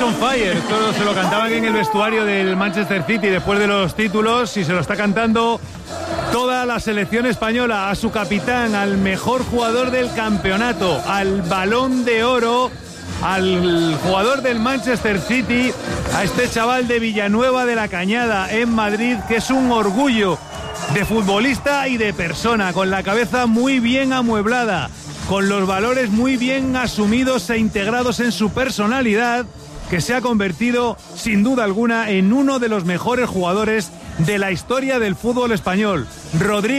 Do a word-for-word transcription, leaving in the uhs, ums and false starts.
on fire. Esto se lo cantaban en el vestuario del Manchester City después de los títulos y se lo está cantando toda la selección española, a su capitán, al mejor jugador del campeonato, al Balón de Oro, al jugador del Manchester City, a este chaval de Villanueva de la Cañada en Madrid, que es un orgullo de futbolista y de persona, con la cabeza muy bien amueblada, con los valores muy bien asumidos e integrados en su personalidad, que se ha convertido sin duda alguna en uno de los mejores jugadores de la historia del fútbol español. Rodrigo